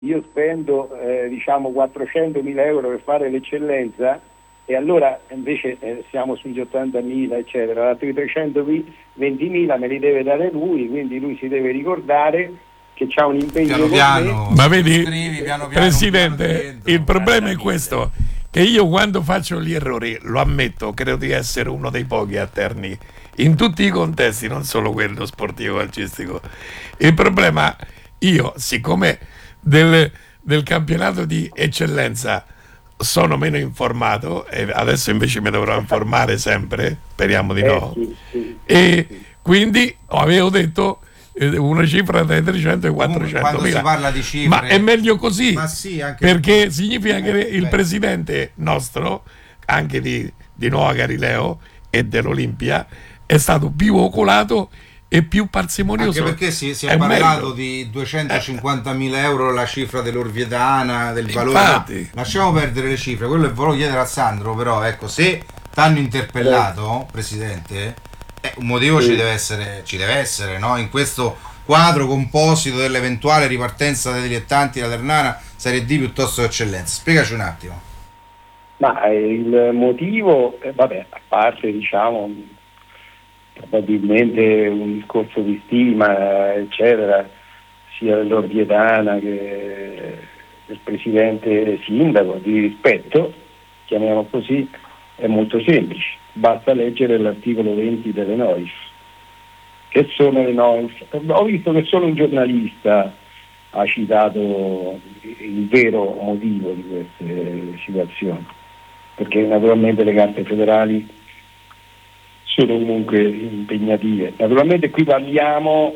io spendo diciamo 400.000 euro per fare l'eccellenza e allora invece siamo sugli 80.000 eccetera, altri 320.000 me li deve dare lui, quindi lui si deve ricordare che c'ha un impegno piano, con Ma vedi, piano, Presidente, il problema è questo, che io quando faccio gli errori, lo ammetto, credo di essere uno dei pochi alterni in tutti i contesti, non solo quello sportivo calcistico. Il problema, io, siccome del campionato di eccellenza sono meno informato e adesso invece mi dovrò informare sempre, speriamo di no, e quindi avevo detto una cifra tra i 300 e i 400 quando mila. si parla di cifre, ma è meglio così, ma sì, anche perché significa che il presidente nostro, anche di Nuova Galileo e dell'Olimpia, è stato più oculato e più parsimonioso. Anche perché si è parlato di 250.000 euro la cifra dell'Orvietana, del valore. Infatti. Lasciamo perdere le cifre, quello che volevo chiedere a Sandro, però ecco, se t'hanno interpellato, Presidente, un motivo ci deve essere, no? In questo quadro composito dell'eventuale ripartenza dei dilettanti della Ternana Serie D piuttosto che eccellenza. Spiegaci un attimo. Ma il motivo, vabbè, a parte diciamo probabilmente un discorso di stima eccetera sia dell'Orvietana che del presidente sindaco, di rispetto, chiamiamo così, è molto semplice, basta leggere l'articolo 20 delle NOIF. Che sono le NOIF? Ho visto che solo un giornalista ha citato il vero motivo di queste situazioni, perché naturalmente le carte federali sono comunque impegnative. Naturalmente qui parliamo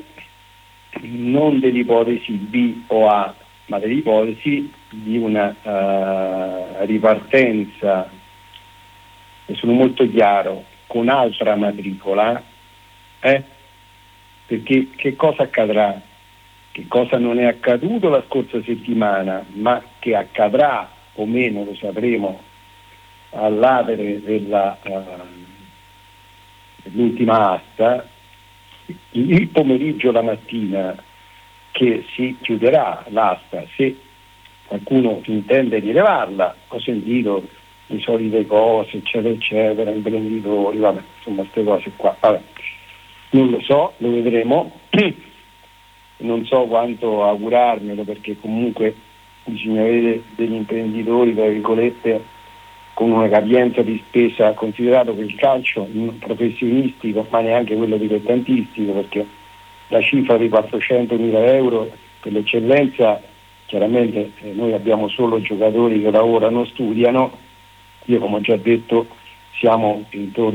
non dell'ipotesi B o A, ma dell'ipotesi di una ripartenza, e sono molto chiaro, con altra matricola, perché che cosa accadrà? Che cosa non è accaduto la scorsa settimana, ma che accadrà o meno lo sapremo all'atere dell'ultima asta, il pomeriggio, la mattina che si chiuderà l'asta, se qualcuno intende rilevarla. Ho sentito le solite cose eccetera, imprenditori, vabbè, insomma queste cose qua, vabbè. Non lo so, lo vedremo. Non so quanto augurarmelo, perché comunque bisogna avere degli imprenditori, tra virgolette, con una capienza di spesa, considerato che il calcio professionistico, ma neanche quello dilettantistico, perché la cifra di 400.000 euro per l'eccellenza, chiaramente noi abbiamo solo giocatori che lavorano, studiano. Io, come ho già detto, siamo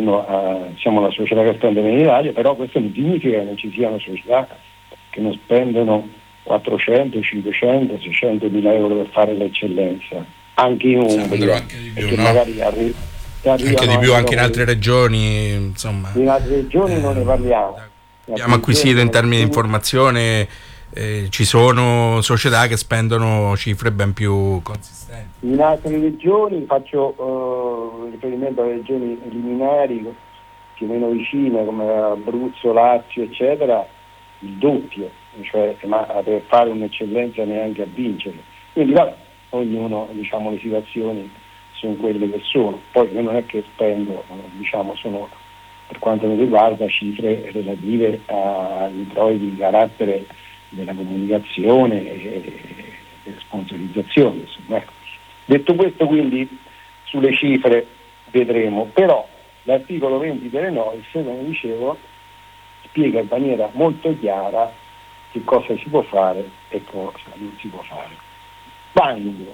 la società che spende meno in Italia, però questo non significa che non ci siano società che non spendono 400, 500, 600.000 euro per fare l'eccellenza, anche in Umbria, anche di più, perché no? magari Anche di più, anche in altre regioni, insomma. In altre regioni non ne parliamo. Abbiamo acquisito in termini di informazione, ci sono società che spendono cifre ben più consistenti. In altre regioni, faccio riferimento alle regioni liminari più o meno vicine come Abruzzo, Lazio eccetera, il doppio, cioè, ma per fare un'eccellenza neanche a vincere. Quindi vabbè, ognuno, diciamo, le situazioni sono quelle che sono. Poi io non è che spendo, diciamo, sono, per quanto mi riguarda, cifre relative agli introiti di carattere della comunicazione e delle sponsorizzazioni, insomma. Ecco. Detto questo, quindi sulle cifre vedremo, però l'articolo 20 delle NOIF, come dicevo, spiega in maniera molto chiara che cosa si può fare e cosa non si può fare. Quando?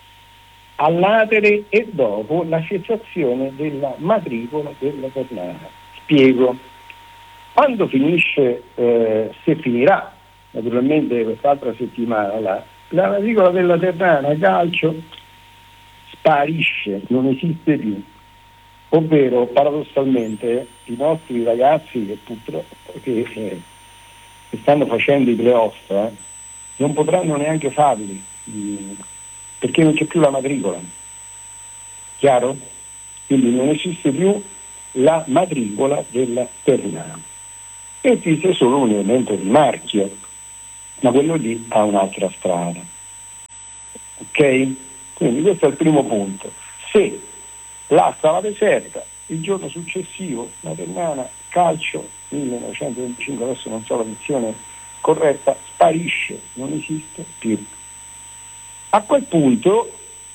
All'atere e dopo la cessazione della matricola della Ternana. Spiego. Quando finisce, se finirà, naturalmente quest'altra settimana, la matricola della Ternana calcio sparisce, non esiste più. Ovvero, paradossalmente, i nostri ragazzi che purtroppo che stanno facendo i playoff non potranno neanche farli, perché non c'è più la matricola. Chiaro? Quindi non esiste più la matricola della Ternana. Esiste solo un elemento di marchio, ma quello lì ha un'altra strada. ok? Quindi questo è il primo punto. Se l'asta va deserta, il giorno successivo la Ternana calcio 1925, adesso non so la dizione corretta, sparisce, non esiste più. A quel punto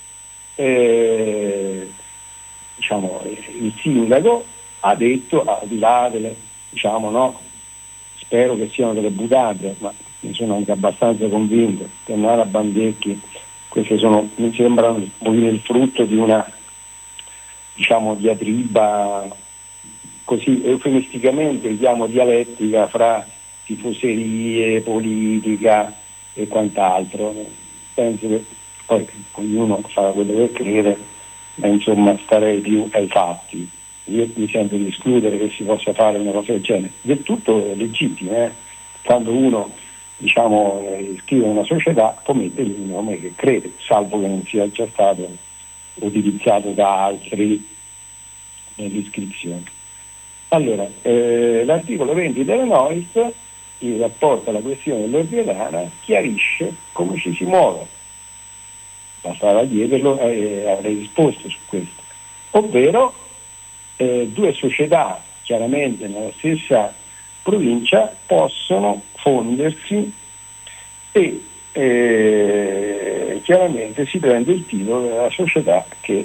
diciamo, il sindaco ha detto, al di là delle, diciamo, no, spero che siano delle butate, ma ne sono anche abbastanza convinto, Ternana Bandecchi, queste sono, mi sembrano il frutto di una, diciamo, diatriba, così eufemisticamente chiamo dialettica, fra tifoserie, politica e quant'altro. Penso che poi ognuno fa quello che crede, ma insomma starei più ai fatti. Io mi sento di escludere che si possa fare una cosa del genere, del tutto legittimo, quando uno, diciamo, iscrive una società può mettere il nome che crede, salvo che non sia già stato utilizzato da altri nell'iscrizione. Allora, l'articolo 20 della NOIS, in rapporto alla questione dell'Ordiana, chiarisce come ci si muove. Bastava chiederlo e avrei risposto su questo. Ovvero, due società, chiaramente nella stessa provincia, possono fondersi e chiaramente si prende il titolo della società che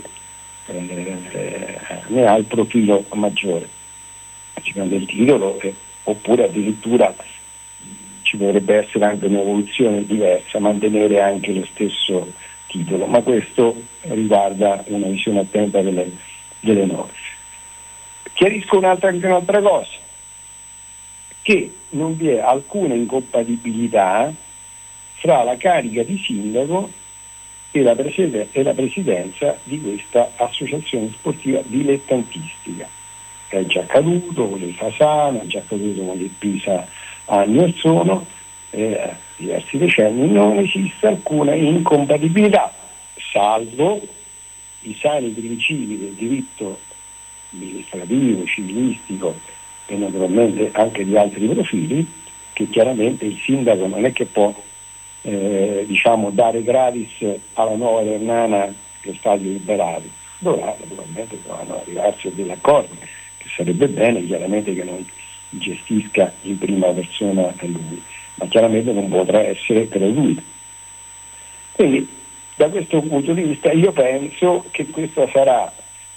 ne ha il profilo maggiore. Si prende il titolo oppure addirittura ci potrebbe essere anche un'evoluzione diversa, mantenere anche lo stesso titolo, ma questo riguarda una visione attenta delle norme. Chiarisco anche un'altra cosa, che non vi è alcuna incompatibilità fra la carica di sindaco e la presidenza di questa associazione sportiva dilettantistica. È già accaduto con il Fasano, è già accaduto con il Pisa anni or sono, diversi decenni, non esiste alcuna incompatibilità, salvo i sani principi del diritto amministrativo, civilistico e naturalmente anche di altri profili, che chiaramente il sindaco non è che può diciamo dare gratis alla nuova Ternana lo stadio liberato, dovrà naturalmente dovranno arrivarsi a degli accordi, che sarebbe bene chiaramente che non gestisca in prima persona lui, ma chiaramente non potrà essere gratuito. Quindi da questo punto di vista io penso che questa sarà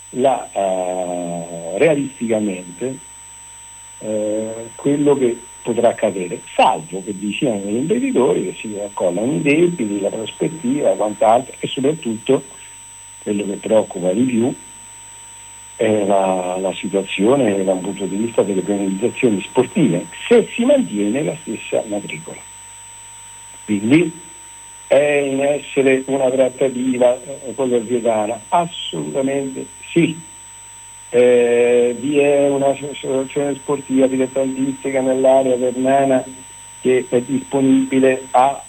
realisticamente quello che potrà accadere, salvo che vi siano degli imprenditori che si accollano i debiti, la prospettiva, quant'altro, e soprattutto quello che preoccupa di più è la situazione da un punto di vista delle penalizzazioni sportive, se si mantiene la stessa matricola. Quindi è in essere una trattativa con l'Ordiana? Assolutamente sì. Vi è un'associazione sportiva dilettantistica nell'area ternana che è disponibile a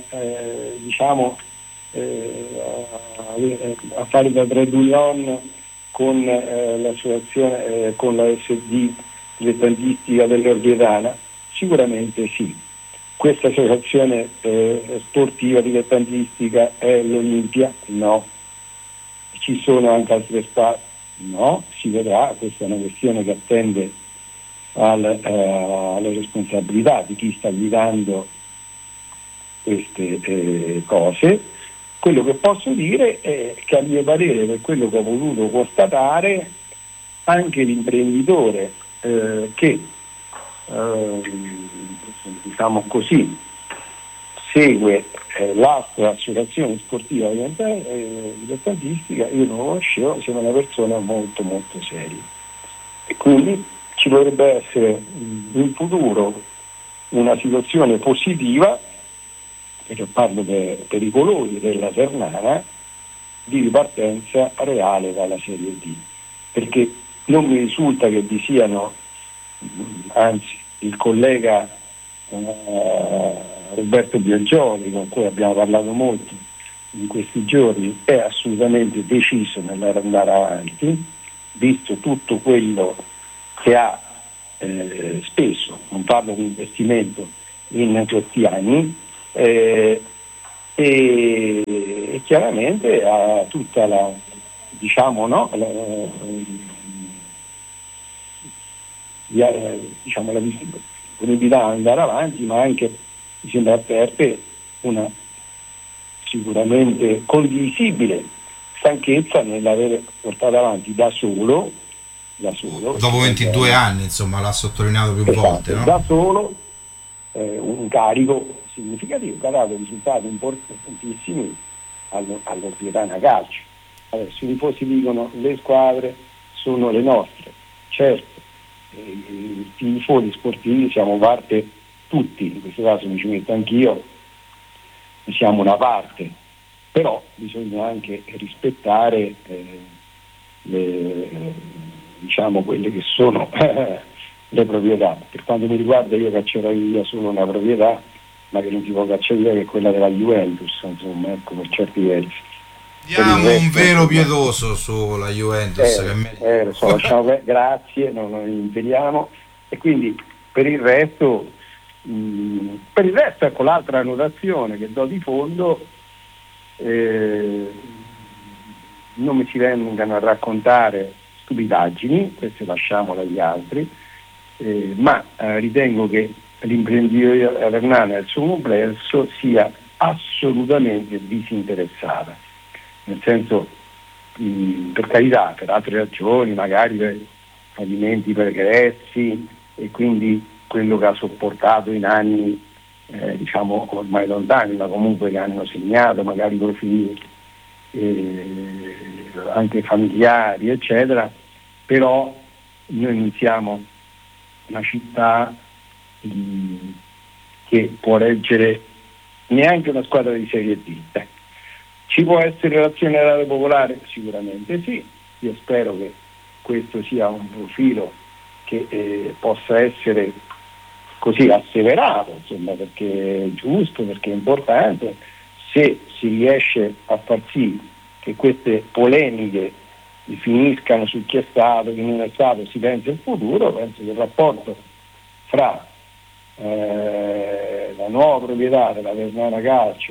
fare da trade union con l'associazione, con la SD dilettantistica dell'Ordiana? Sicuramente sì. Questa associazione sportiva dilettantistica è l'Olimpia? No. Ci sono anche altre spazi? No, si vedrà, questa è una questione che attende alle responsabilità di chi sta guidando queste cose. Quello che posso dire è che a mio parere, per quello che ho voluto constatare, anche l'imprenditore che diciamo così segue l'altra associazione sportiva dilettantistica, io non lo conoscevo, siamo una persona molto molto seria e quindi ci dovrebbe essere in futuro una situazione positiva, perché parlo per i colori della Ternana, di ripartenza reale dalla Serie D, perché non mi risulta che vi siano, anzi il collega Roberto Biagioli, con cui abbiamo parlato molto in questi giorni, è assolutamente deciso nell'andare avanti, visto tutto quello che ha speso, non parlo di investimento in questi anni, e e chiaramente ha tutta la, diciamo, no, diciamo, la disponibilità ad andare avanti, ma anche mi sembra aperte una sicuramente condivisibile stanchezza nell'aver portato avanti da solo dopo 22 anni, insomma, l'ha sottolineato più volte, no? Da solo un carico significativo che ha dato risultati importantissimi all'Orpietana Calcio. Adesso i tifosi dicono le squadre sono le nostre, certo, i tifosi sportivi siamo parte tutti, in questo caso mi ci metto anch'io, siamo una parte, però bisogna anche rispettare diciamo quelle che sono le proprietà. Per quanto mi riguarda, io caccerei via solo una proprietà, ma che non si può cacciare via, che è quella della Juventus, insomma, ecco, per certi versi. Diamo un velo pietoso sulla Juventus, che è meglio. Lo so, lasciamo, grazie, non impediamo. E quindi per il resto ecco l'altra annotazione che do di fondo, non mi si vengano a raccontare stupidaggini, queste lasciamole agli altri, ma ritengo che l'imprenditoria ternana nel suo complesso sia assolutamente disinteressata, nel senso, per carità, per altre ragioni, magari per fallimenti pregressi e quindi quello che ha sopportato in anni diciamo ormai lontani, ma comunque che hanno segnato magari profili anche familiari, eccetera, però noi non siamo una città che può reggere neanche una squadra di Serie D. Ci può essere l'azione della popolare? Sicuramente sì, io spero che questo sia un profilo che possa essere così asseverato, insomma, perché è giusto, perché è importante. Se si riesce a far sì che queste polemiche finiscano su chi è stato, chi non è stato, si pensa al futuro, penso che il rapporto fra la nuova proprietà della Ternana Calcio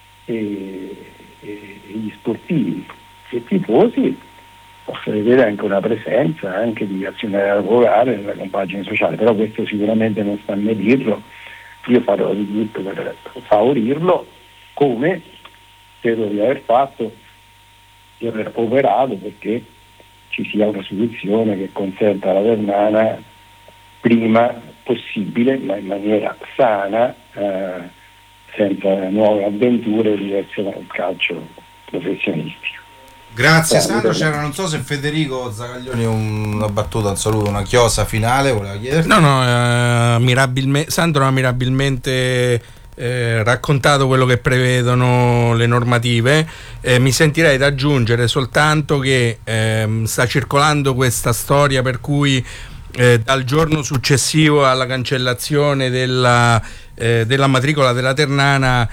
e gli sportivi e i tifosi possa vedere anche una presenza anche di azionario popolare nella compagine sociale, però questo sicuramente non sta a me dirlo, io farò di tutto per favorirlo, come credo di aver fatto, di aver operato perché ci sia una soluzione che consenta alla Ternana prima possibile, ma in maniera sana, senza nuove avventure diverse dal calcio professionistico. Grazie Sandro, c'era, non so se Federico Zagaglioni una battuta, un saluto, una chiosa finale voleva chiederti. No, Sandro ha mirabilmente raccontato quello che prevedono le normative. Mi sentirei di aggiungere soltanto che sta circolando questa storia per cui dal giorno successivo alla cancellazione della matricola della Ternana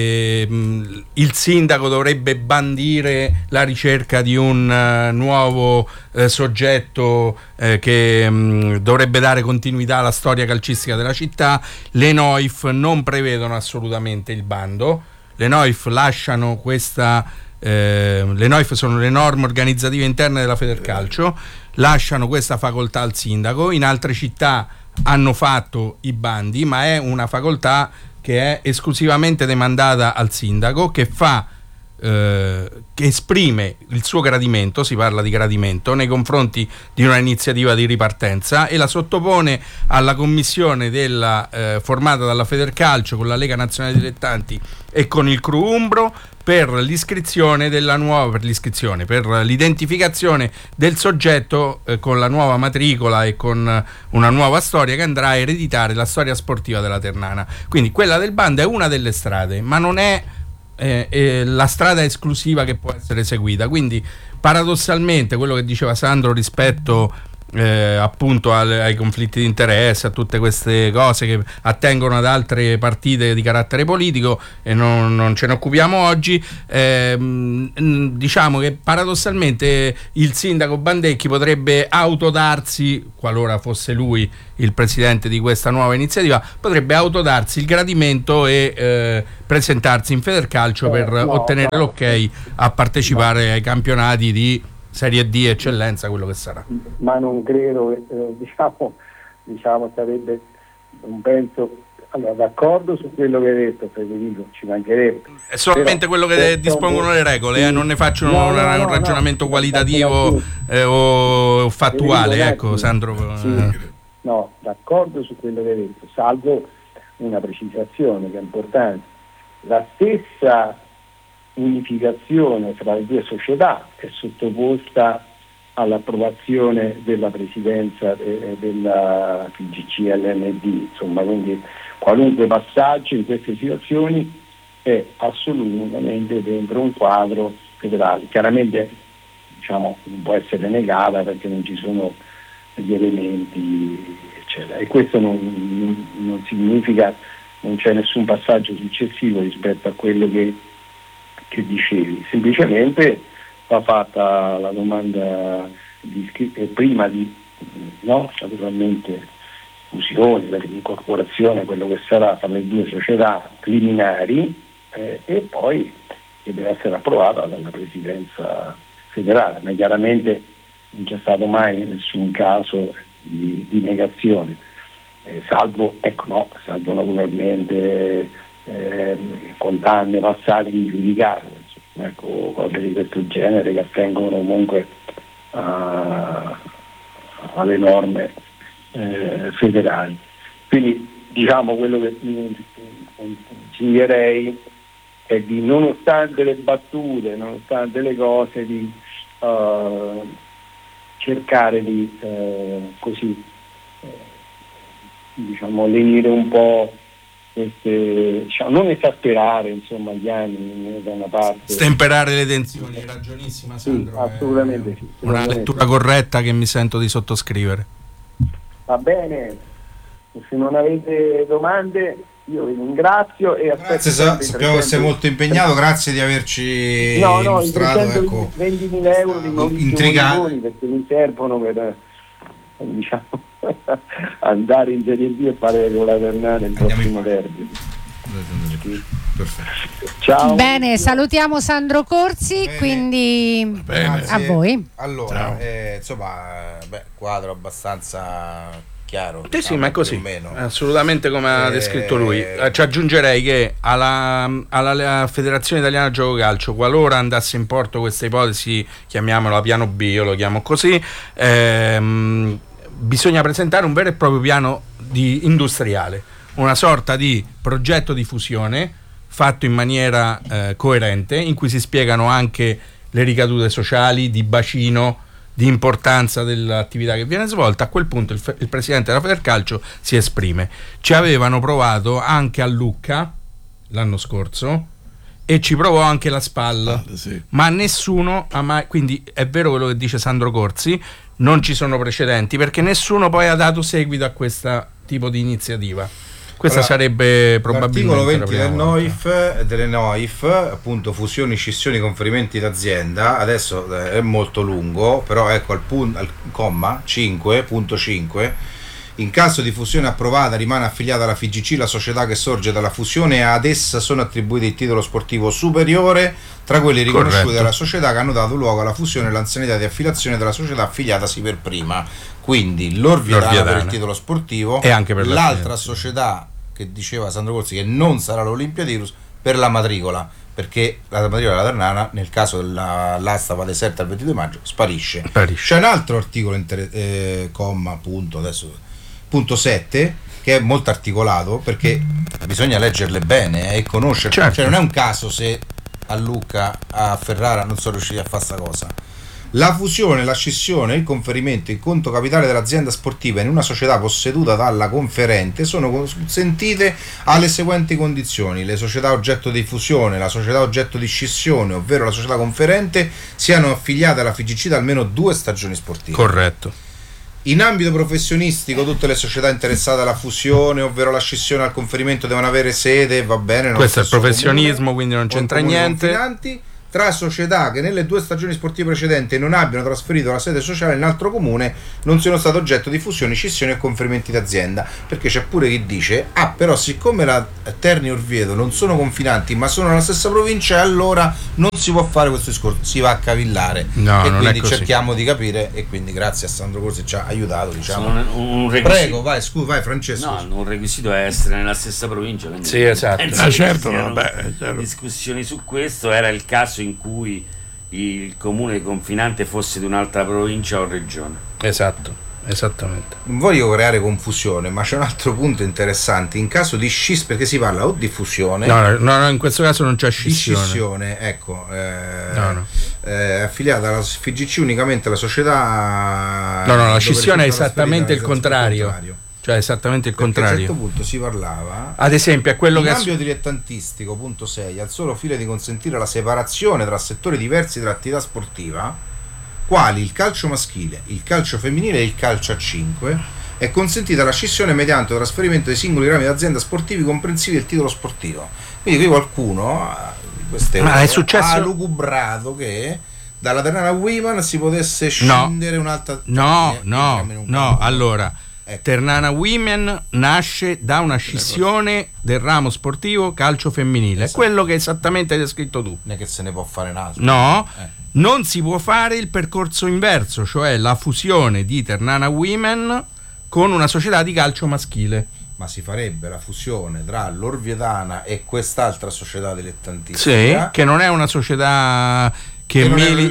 il sindaco dovrebbe bandire la ricerca di un nuovo soggetto che dovrebbe dare continuità alla storia calcistica della città. Le NOIF non prevedono assolutamente il bando, le NOIF lasciano questa le NOIF sono le norme organizzative interne della Federcalcio, lasciano questa facoltà al sindaco. In altre città hanno fatto i bandi, ma è una facoltà che è esclusivamente demandata al sindaco, che fa che esprime il suo gradimento, si parla di gradimento nei confronti di una iniziativa di ripartenza e la sottopone alla commissione formata dalla Federcalcio con la Lega Nazionale Dilettanti e con il CRU Umbro per l'iscrizione per l'identificazione del soggetto con la nuova matricola e con una nuova storia che andrà a ereditare la storia sportiva della Ternana. Quindi quella del bando è una delle strade, ma non è la strada esclusiva che può essere seguita. Quindi paradossalmente quello che diceva Sandro rispetto appunto ai conflitti di interesse, a tutte queste cose che attengono ad altre partite di carattere politico, e non ce ne occupiamo oggi. Diciamo che paradossalmente il sindaco Bandecchi potrebbe autodarsi, qualora fosse lui il presidente di questa nuova iniziativa, potrebbe autodarsi il gradimento e presentarsi in Federcalcio per ottenere l'ok a partecipare ai campionati di Serie D eccellenza, quello che sarà. Ma non credo, diciamo sarebbe, non penso, allora, d'accordo su quello che hai detto, Federico, ci mancherebbe. È solamente quello che dispongono le regole, non ne faccio un ragionamento qualitativo o fattuale, Federico, ecco, Sandro. No, d'accordo su quello che hai detto, salvo una precisazione che è importante. La stessa unificazione tra le due società è sottoposta all'approvazione della presidenza della FIGC-LND, insomma, quindi qualunque passaggio in queste situazioni è assolutamente dentro un quadro federale. Chiaramente, diciamo, non può essere negata perché non ci sono gli elementi, eccetera, e questo non significa, non c'è nessun passaggio successivo rispetto a quello che dicevi, semplicemente va fatta la domanda prima di naturalmente fusione, incorporazione, quello che sarà tra le due società preliminari, e poi che deve essere approvata dalla presidenza federale, ma chiaramente non c'è stato mai nessun caso di negazione, salvo naturalmente condanne passate in giudicato, ecco, cose di questo genere che attengono comunque alle norme federali. Quindi diciamo quello che consiglierei è di, nonostante le battute, nonostante le cose, di cercare di diciamo lenire un po' queste, diciamo, non esasperare insomma gli anni da una parte, stemperare le tensioni. È ragionissima, Sandro. Sì, assolutamente sì, una lettura corretta che mi sento di sottoscrivere. Va bene, se non avete domande io vi ringrazio e grazie, sappiamo che sei molto impegnato, grazie di averci illustrato, i 20.000 euro di intrigati, perché mi servono per, diciamo, andare in Serie B e fare con la Ternana il prossimo derby. Perfetto. Ciao. Bene, salutiamo Sandro Corsi. Bene. Quindi a voi. Allora, insomma, quadro abbastanza chiaro. Sì, ma è così, assolutamente come ha descritto lui. Ci aggiungerei che alla Federazione Italiana Gioco Calcio, qualora andasse in porto questa ipotesi, chiamiamola piano B, io lo chiamo così, bisogna presentare un vero e proprio piano industriale, una sorta di progetto di fusione fatto in maniera coerente, in cui si spiegano anche le ricadute sociali, di bacino, di importanza dell'attività che viene svolta. A quel punto il presidente della Federcalcio si esprime. Ci avevano provato anche a Lucca l'anno scorso e ci provò anche la SPAL, sì. Ma nessuno ha mai, quindi è vero quello che dice Sandro Corsi, non ci sono precedenti perché nessuno poi ha dato seguito a questo tipo di iniziativa. Questa sarebbe probabilmente l'articolo 20 delle NOIF, appunto fusioni, scissioni, conferimenti d'azienda. Adesso è molto lungo, però ecco al comma 5.5: in caso di fusione approvata rimane affiliata alla FIGC la società che sorge dalla fusione e ad essa sono attribuiti il titolo sportivo superiore tra quelli riconosciuti dalla società che hanno dato luogo alla fusione e l'anzianità di affiliazione della società affiliatasi per prima. Quindi l'Orviadana per il titolo sportivo e anche per l'altra società che diceva Sandro Corsi che non sarà l'Olimpiadirus per la matricola, perché la matricola della Ternana nel caso dell'asta va deserta il 22 maggio sparisce. C'è un altro articolo comma appunto adesso punto 7 che è molto articolato, perché bisogna leggerle bene e conoscere, certo. Cioè non è un caso se a Lucca, a Ferrara non sono riusciti a fare sta cosa. La fusione, la scissione e il conferimento in conto capitale dell'azienda sportiva in una società posseduta dalla conferente sono consentite alle seguenti condizioni: le società oggetto di fusione, la società oggetto di scissione, ovvero la società conferente, siano affiliate alla FIGC da almeno 2 stagioni sportive. Corretto. In ambito professionistico tutte le società interessate alla fusione, ovvero la scissione al conferimento, devono avere sede, va bene. Questo è il professionismo, comune, quindi non c'entra niente. Tra società che nelle 2 stagioni sportive precedenti non abbiano trasferito la sede sociale in altro comune non siano state oggetto di fusioni, scissioni e conferimenti d'azienda, perché c'è pure chi dice però siccome la Terni e Orvieto non sono confinanti ma sono nella stessa provincia, allora non si può fare questo discorso, si va a cavillare. No, e non quindi è così. Cerchiamo di capire, e quindi grazie a Sandro Corsi ci ha aiutato, diciamo. Prego, vai Francesco. No, un requisito è essere nella stessa provincia, quindi sì, esatto. Certo. Discussioni su questo. Era il caso in cui il comune confinante fosse di un'altra provincia o regione. Esatto, esattamente. Non voglio creare confusione, ma c'è un altro punto interessante. In caso di scissione, perché si parla o di fusione, no, in questo caso non c'è scissione. Di scissione, ecco, è affiliata alla FIGC unicamente la società. No, la scissione è esattamente il contrario. Cioè esattamente il contrario. A un certo punto si parlava, ad esempio, è quello in ambito dilettantistico, punto 6, al solo fine di consentire la separazione tra settori diversi dell'attività sportiva, quali il calcio maschile, il calcio femminile e il calcio a 5, è consentita la scissione mediante il trasferimento dei singoli rami d'azienda sportivi comprensivi del titolo sportivo. Quindi qui qualcuno ha lucubrato che dalla Ternana Women si potesse scindere un'altra. Allora, Ternana Women nasce da una scissione del ramo sportivo calcio femminile, esatto. Quello che esattamente hai descritto tu. Non è che se ne può fare un altro. No, non si può fare il percorso inverso, cioè la fusione di Ternana Women con una società di calcio maschile. Ma si farebbe la fusione tra l'Orvietana e quest'altra società dilettantistica. Sì, che non è una società che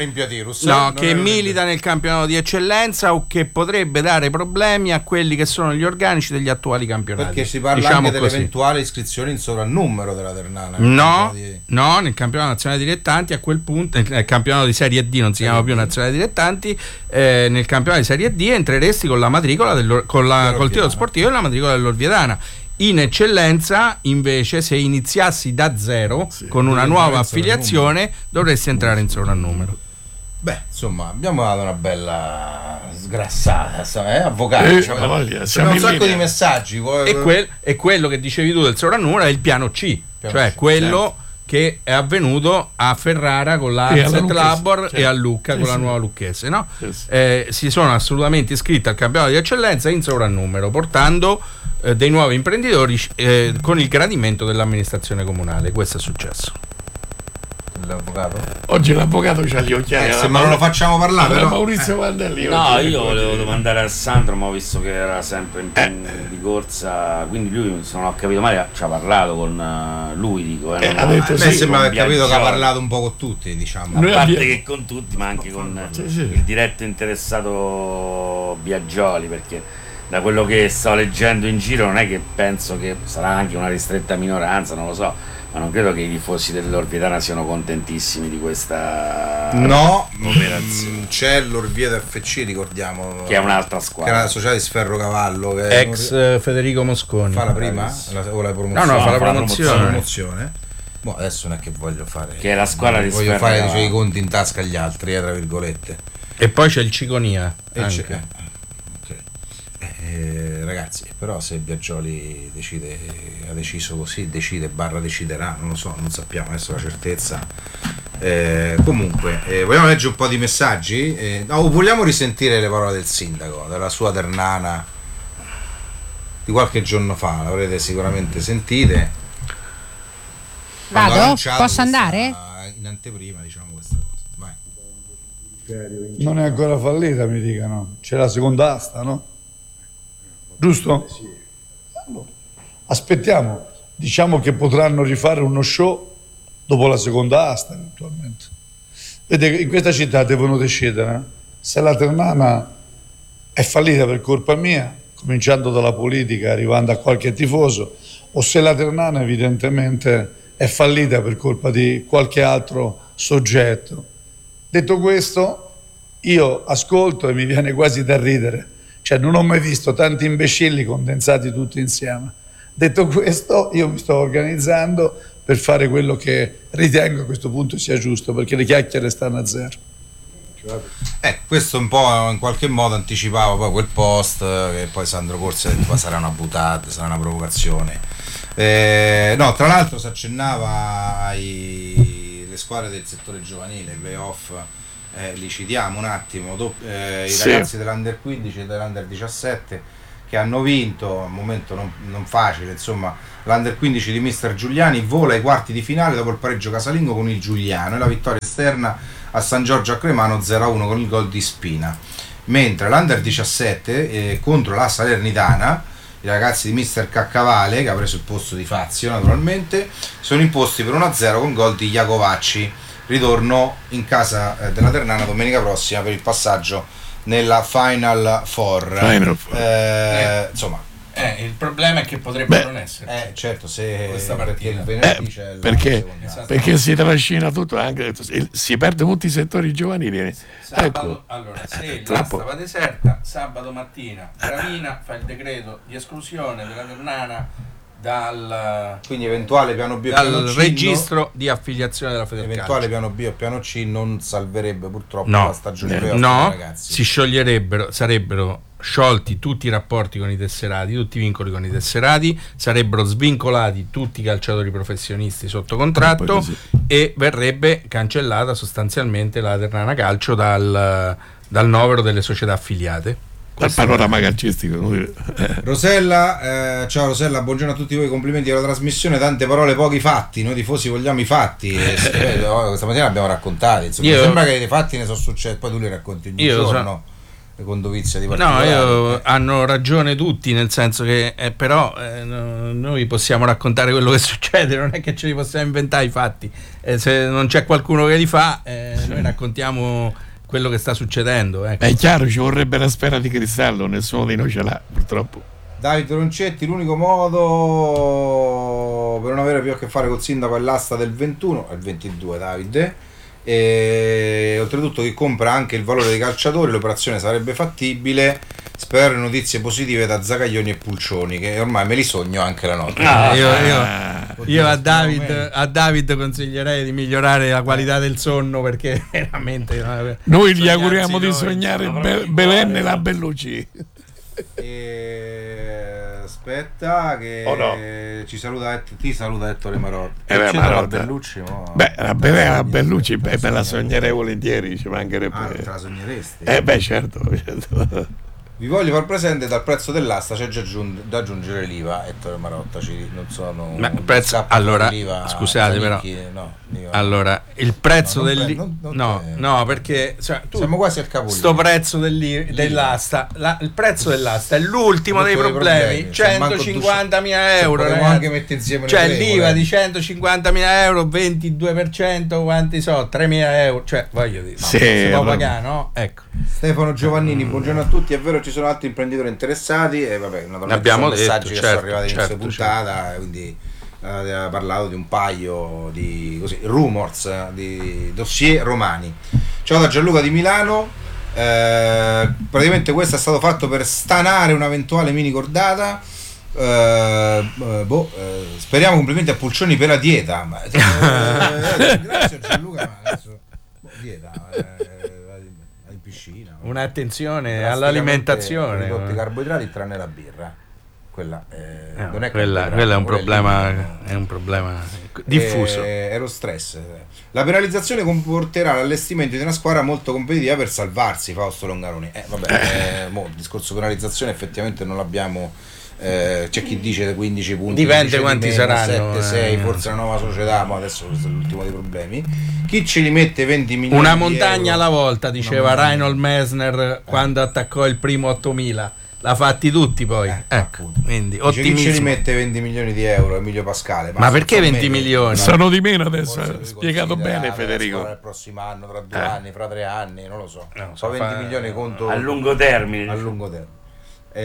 milita nel campionato di eccellenza o che potrebbe dare problemi a quelli che sono gli organici degli attuali campionati. Perché si parla anche dell'eventuale iscrizione in sovrannumero della Ternana. No, nel campionato nazionale dilettanti a quel punto, nel campionato di Serie D non si chiama più nazionale dilettanti, nel campionato di Serie D entreresti con la matricola col titolo sportivo e la matricola dell'Orvietana. In eccellenza invece, se iniziassi da zero con una nuova affiliazione, dovresti entrare in sovrannumero. Beh, insomma, abbiamo dato una bella sgrassata, avvocato. C'è un sacco di messaggi. E quello che dicevi tu del sovrannumero è il piano C, cioè quello che è avvenuto a Ferrara con la Arset Labor e a Lucca con la nuova Lucchese, no? Si sono assolutamente iscritti al campionato di eccellenza in sovrannumero, portando dei nuovi imprenditori con il gradimento dell'amministrazione comunale. Questo è successo. L'avvocato? Oggi l'avvocato c'ha gli occhiali. Ma non lo facciamo parlare, però. Maurizio Vandelli. No, io volevo domandare a Sandro, ma ho visto che era sempre in di corsa, quindi lui, se non ho capito male, ci ha parlato con lui, dico. Ha detto sì, sembra aver capito che ha parlato un po' con tutti, diciamo. A parte che con tutti, ma anche con il diretto interessato Biagioli, perché da quello che sto leggendo in giro non è che penso che sarà anche una ristretta minoranza, non lo so, ma non credo che i tifosi dell'Orvietana siano contentissimi di questa operazione. C'è l'Orvieto FC, ricordiamo, che è un'altra squadra, che è la società di Sferrocavallo, che ex Federico Mosconi. Fa la prima o la promozione? No, fa la promozione. Boh, adesso non è che voglio fare, che è la squadra di voglio fare i conti in tasca agli altri, tra virgolette. E poi c'è il Ciconia ragazzi, però se Biagioli ha deciso così, deciderà, non lo so, non sappiamo adesso la certezza. Comunque vogliamo leggere un po' di messaggi, vogliamo risentire le parole del sindaco della sua Ternana di qualche giorno fa, l'avrete sicuramente sentite. Vado? Posso andare? In anteprima, diciamo, questa cosa. Vai. Non è ancora fallita, mi dicano, c'è la seconda asta, no? Giusto? Sì. Allora, aspettiamo, diciamo che potranno rifare uno show dopo la seconda asta eventualmente. Vedete, in questa città devono decidere se la Ternana è fallita per colpa mia, cominciando dalla politica, arrivando a qualche tifoso, o se la Ternana evidentemente è fallita per colpa di qualche altro soggetto. Detto questo, io ascolto e mi viene quasi da ridere. Cioè, non ho mai visto tanti imbecilli condensati tutti insieme. Detto questo, io mi sto organizzando per fare quello che ritengo a questo punto sia giusto, perché le chiacchiere stanno a zero. Questo un po' in qualche modo anticipava poi quel post che poi Sandro Corsi ha detto sarà una buttata, sarà una provocazione. No, tra l'altro si accennava le squadre del settore giovanile, i playoff, li citiamo un attimo, i ragazzi dell'Under 15 e dell'Under 17 che hanno vinto, a un momento non facile, insomma, l'Under 15 di Mister Giuliani vola ai quarti di finale dopo il pareggio casalingo con il Giuliano e la vittoria esterna a San Giorgio a Cremano 0-1 con il gol di Spina, mentre l'Under 17 contro la Salernitana, i ragazzi di Mister Caccavale, che ha preso il posto di Fazio naturalmente, sono imposti per 1-0 con gol di Iacovacci. Ritorno in casa della Ternana domenica prossima per il passaggio nella Final Four. Insomma, il problema è che potrebbe non essere. Certo, se questa partita. Perché si trascina tutto, anche si perde molti settori giovanili. Sabato, allora, se l'asta va deserta, sabato mattina Gravina fa il decreto di esclusione della Ternana quindi eventuale piano B o dal piano C registro di affiliazione della Federcalcio. Eventuale piano B o piano C non salverebbe purtroppo la stagione ragazzi. Si scioglierebbero, sarebbero sciolti tutti i rapporti con i tesserati, tutti i vincoli con i tesserati, sarebbero svincolati tutti i calciatori professionisti sotto contratto e verrebbe cancellata sostanzialmente la Ternana Calcio dal novero delle società affiliate. Dal panorama calcistico. Rosella, ciao Rosella, buongiorno a tutti voi, complimenti per la trasmissione, tante parole, pochi fatti, noi tifosi vogliamo i fatti. Questa mattina abbiamo raccontato, insomma, sembra che i fatti ne sono successi, poi tu li racconti ogni giorno. Con dovizia di particolare. Hanno ragione tutti, nel senso che però noi possiamo raccontare quello che succede, non è che ce li possiamo inventare i fatti, se non c'è qualcuno che li fa, noi raccontiamo quello che sta succedendo. È chiaro, ci vorrebbe una sfera di cristallo, nessuno di noi ce l'ha purtroppo. Davide Roncetti, l'unico modo per non avere più a che fare col sindaco è l'asta del 21, è il 22 Davide, e oltretutto chi compra anche il valore dei calciatori, l'operazione sarebbe fattibile. Spero notizie positive da Zagaglioni e Pulcioni, che ormai me li sogno anche la notte. Io a David consiglierei di migliorare la qualità del sonno, perché veramente noi gli auguriamo di sognare Belen e la Bellucci. Aspetta che ti saluta Ettore Marotta. La Bellucci, la Bellucci me la sognerei volentieri, ci mancherebbe. Te la sogneresti? Certo. Vi voglio far presente dal prezzo dell'asta c'è già da aggiungere l'IVA, Ettore Marotta, il prezzo, allora, scusate però, allora, il prezzo perché siamo quasi al capo. Sto prezzo dell'asta, il prezzo dell'asta è l'ultimo dei problemi. 150.000 euro, anche mettere insieme, cioè l'IVA di 150.000 euro, 22%, quanti so, 3.000 euro, cioè voglio dire, si può pagare, no? Ecco. Stefano Giovannini, buongiorno a tutti, è vero ci sono altri imprenditori interessati e vabbè, naturalmente abbiamo sono messaggi detto, che sono arrivati in questa puntata, quindi aveva parlato di un paio di rumors, di dossier romani. Ciao da Gianluca di Milano, praticamente questo è stato fatto per stanare un'eventuale mini cordata. Speriamo, complimenti a Pulcioni per la dieta. Grazie Gianluca, ma adesso dieta in piscina, un'attenzione all'alimentazione, ridotti carboidrati tranne la birra, quella non è quella è un problema, è un problema diffuso. È lo stress. La penalizzazione comporterà l'allestimento di una squadra molto competitiva per salvarsi, Fausto Longaroni. Il discorso penalizzazione effettivamente non l'abbiamo. C'è chi dice 15 punti, dipende quanti saranno, 7, 6, forse una nuova società, ma adesso questo è l'ultimo dei problemi. Chi ci li mette 20 milioni una montagna alla volta, diceva Reinhold Messner quando attaccò il primo 8000, l'ha fatti tutti poi, ecco, quindi chi ci li mette 20 milioni di euro? Emilio Pascale. Ma perché 20 milioni? Sono di meno adesso, spiegato bene Federico. Il prossimo anno, tra 2 anni, fra 3 anni, non lo so, 20 milioni conto a lungo termine. Poi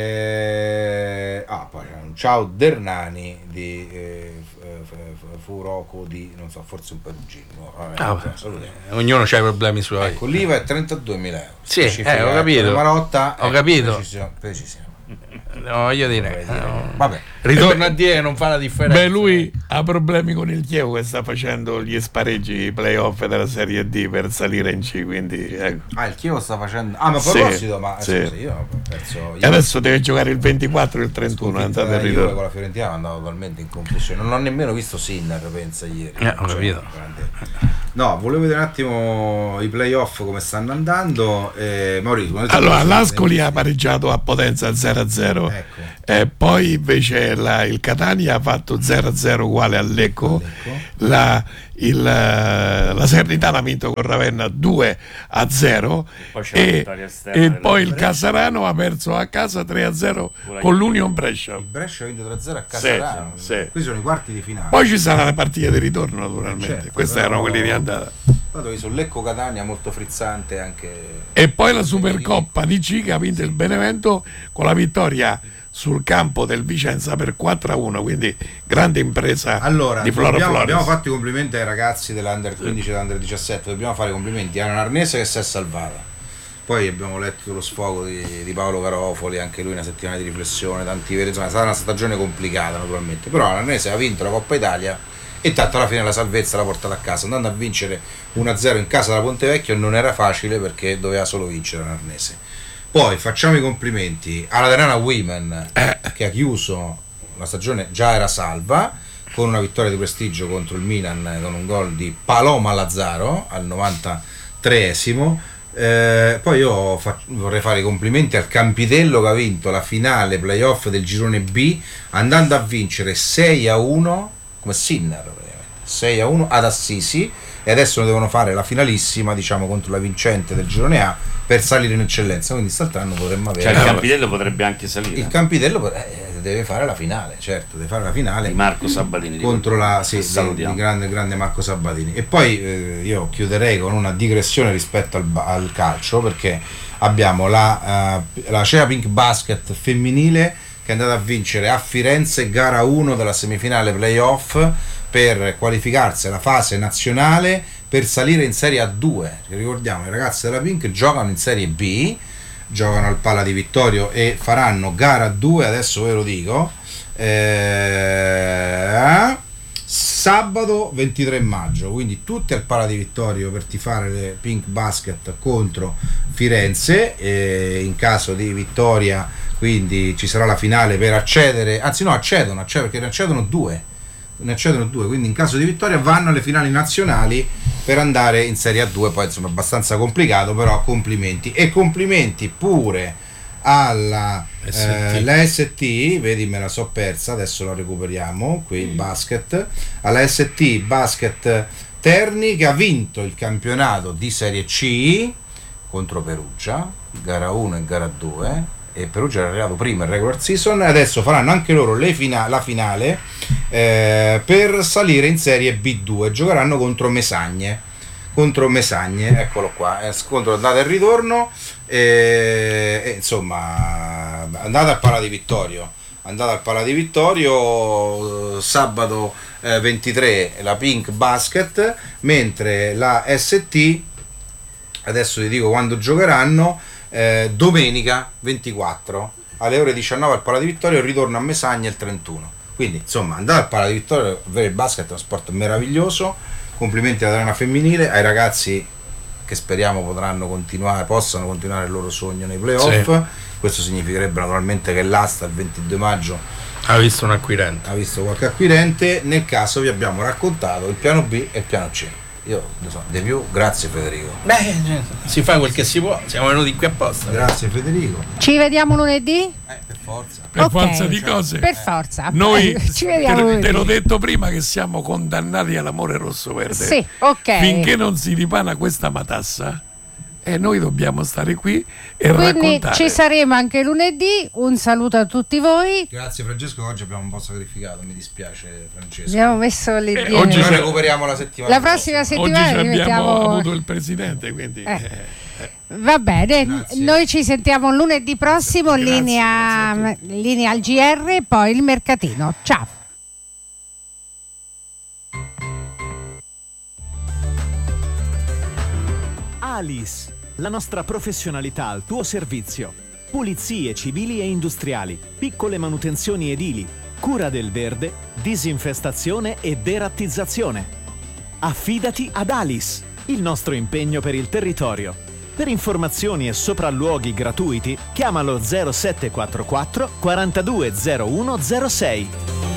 ciao Dernani di Furoco di non so, forse un perugino. Ognuno ha i problemi suoi. Ecco, l'IVA è 32.000 euro. Sì, ho capito. Marotta, ho capito. Precisione. No, voglio dire. Vabbè. Ritorna a dire che non fa la differenza. Beh, lui ha problemi con il Chievo che sta facendo gli spareggi, i playoff della Serie D per salire in C, quindi ecco. Il Chievo sta facendo. Ma a proposito, scusa, io ho perso. E adesso deve giocare il 24 e il 31, andate e ritorno. Con la Fiorentina andavo totalmente in confusione. Non ho nemmeno visto Sinner, pensa ieri. Ho capito. No, volevo vedere un attimo i playoff come stanno andando. Maurizio, allora, l'Ascoli ha pareggiato a Potenza 0-0. Ecco. Poi invece il Catania ha fatto 0-0 uguale al Lecco. La Salernitana ha vinto con Ravenna 2-0 e poi il Casarano ha perso a casa 3-0 con l'Union Brescia. Il Brescia ha vinto 3-0 a Casarano. Sì. Qui sono i quarti di finale. Poi ci saranno le partite di ritorno, naturalmente. Certo, queste erano quelli di andata. Ho sul Lecco Catania molto frizzante anche. E poi la Supercoppa di C che ha vinto il Benevento con la vittoria sul campo del Vicenza per 4-1, quindi grande impresa di Flora Flores. Abbiamo fatto i complimenti ai ragazzi dell'Under 15 e dell'Under 17, dobbiamo fare i complimenti a Narnese che si è salvata. Poi abbiamo letto lo sfogo di Paolo Garofoli, anche lui una settimana di riflessione, tanti veri, insomma è stata una stagione complicata naturalmente, però Narnese ha vinto la Coppa Italia e tanto alla fine la salvezza l'ha portata a casa, andando a vincere 1-0 in casa da Pontevecchio non era facile perché doveva solo vincere Narnese. Poi facciamo i complimenti alla Terana Women che ha chiuso la stagione, già era salva, con una vittoria di prestigio contro il Milan con un gol di Paloma Lazzaro al 93esimo. Poi io vorrei fare i complimenti al Campitello che ha vinto la finale playoff del girone B andando a vincere 6-1 come Sinner, 6-1 ad Assisi, e adesso devono fare la finalissima, diciamo, contro la vincente del girone A per salire in eccellenza, quindi quest'altro potremmo avere, il Campitello potrebbe anche salire. Il Campitello deve fare la finale, certo, deve fare la finale di Marco Sabatini contro di grande Marco Sabatini. E poi io chiuderei con una digressione rispetto al calcio, perché abbiamo la Cea Pink Basket femminile che è andata a vincere a Firenze gara 1 della semifinale playoff per qualificarsi alla fase nazionale per salire in Serie A2. Ricordiamo, i ragazzi della Pink giocano in Serie B, giocano al Pala di Vittorio e faranno gara 2, adesso ve lo dico, sabato 23 maggio, quindi tutti al Pala di Vittorio per tifare le Pink Basket contro Firenze, in caso di vittoria quindi ci sarà la finale per accedere, anzi no, accedono perché ne accedono due, quindi in caso di vittoria vanno alle finali nazionali per andare in Serie A2. Poi insomma è abbastanza complicato, però complimenti, e complimenti pure alla la ST, vedi me la so persa, adesso la recuperiamo qui, basket, alla ST Basket Terni che ha vinto il campionato di Serie C contro Perugia, gara 1 e gara 2, e Perugia era arrivato prima in regular season, e adesso faranno anche loro la finale per salire in Serie B2, giocheranno contro Mesagne, eccolo qua, scontro andata e ritorno, insomma andata al Pala di Vittorio, sabato 23 la Pink Basket, mentre la ST, adesso vi dico quando giocheranno, domenica 24 alle ore 19 al Pala di Vittorio, il ritorno a Mesagna il 31. Quindi insomma andare al Pala di Vittorio, avere il basket è uno sport meraviglioso. Complimenti alla Terana femminile, ai ragazzi che speriamo possano continuare il loro sogno nei playoff. Sì. Questo significherebbe naturalmente che l'asta il 22 maggio ha visto qualche acquirente. Nel caso vi abbiamo raccontato il piano B e il piano C. Io ne so di più, grazie Federico. Si fa quel che si può, siamo venuti qui apposta. Grazie Federico. Ci vediamo lunedì? Per forza. Per forza di cose. Per forza. Noi ci vediamo te l'ho detto prima che siamo condannati all'amore rosso-verde. Sì, ok. Finché non si ripana questa matassa, e noi dobbiamo stare qui e quindi raccontare. Ci saremo anche lunedì. Un saluto a tutti voi. Grazie Francesco, oggi abbiamo un po' sacrificato, mi dispiace Francesco. Abbiamo messo lì oggi noi recuperiamo la settimana. La prossima settimana oggi abbiamo avuto il presidente, quindi va bene. Grazie. Noi ci sentiamo lunedì prossimo, linea al GR, poi il mercatino. Ciao. Alice, la nostra professionalità al tuo servizio. Pulizie civili e industriali, piccole manutenzioni edili, cura del verde, disinfestazione e derattizzazione. Affidati ad Alice, il nostro impegno per il territorio. Per informazioni e sopralluoghi gratuiti, chiamalo 0744 420106.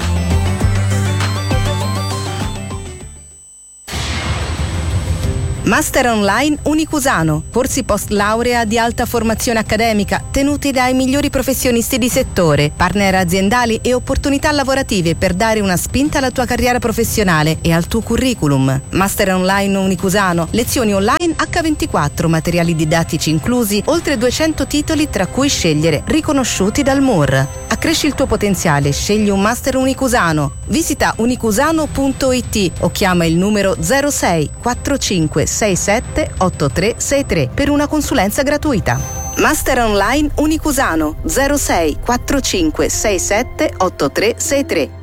Master Online Unicusano, corsi post laurea di alta formazione accademica tenuti dai migliori professionisti di settore, partner aziendali e opportunità lavorative per dare una spinta alla tua carriera professionale e al tuo curriculum. Master Online Unicusano, lezioni online H24, materiali didattici inclusi, oltre 200 titoli tra cui scegliere, riconosciuti dal MUR. Accresci il tuo potenziale, scegli un Master Unicusano. Visita unicusano.it o chiama il numero 06 45 67 8363 per una consulenza gratuita. Master Online Unicusano 06 45 67 8363.